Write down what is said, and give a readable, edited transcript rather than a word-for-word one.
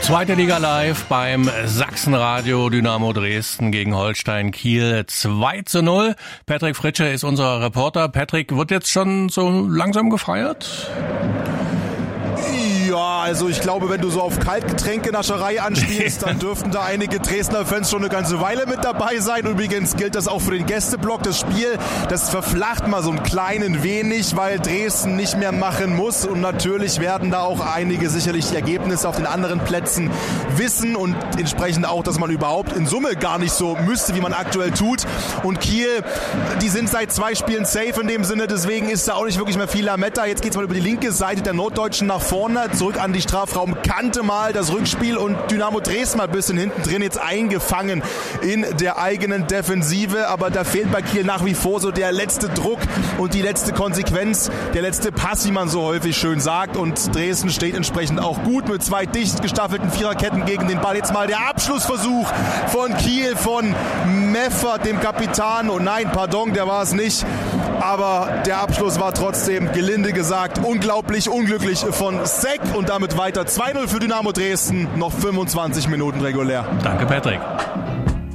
Zweite Liga live beim Sachsenradio. Dynamo Dresden gegen Holstein Kiel 2:0. Patrick Fritsche ist unser Reporter. Patrick, wird jetzt schon so langsam gefeiert? Ja, also ich glaube, wenn du so auf Kaltgetränkenascherei anspielst, dann dürften da einige Dresdner Fans schon eine ganze Weile mit dabei sein. Übrigens gilt das auch für den Gästeblock. Das Spiel, das verflacht mal so ein kleinen wenig, weil Dresden nicht mehr machen muss. Und natürlich werden da auch einige sicherlich die Ergebnisse auf den anderen Plätzen wissen und entsprechend auch, dass man überhaupt in Summe gar nicht so müsste, wie man aktuell tut. Und Kiel, die sind seit 2 Spielen safe in dem Sinne, deswegen ist da auch nicht wirklich mehr viel Lametta. Jetzt geht's mal über die linke Seite der Norddeutschen nach vorne, zurück an die Strafraumkante mal das Rückspiel und Dynamo Dresden mal ein bisschen hinten drin jetzt eingefangen in der eigenen Defensive, aber da fehlt bei Kiel nach wie vor so der letzte Druck und die letzte Konsequenz, der letzte Pass, wie man so häufig schön sagt, und Dresden steht entsprechend auch gut mit 2 dicht gestaffelten Viererketten gegen den Ball. Jetzt mal der Abschlussversuch von Kiel, von Meffert, dem Kapitän, und nein, pardon, der war es nicht, aber der Abschluss war trotzdem, gelinde gesagt, unglaublich unglücklich von Seck und damit weiter 2:0 für Dynamo Dresden, noch 25 Minuten regulär. Danke, Patrick.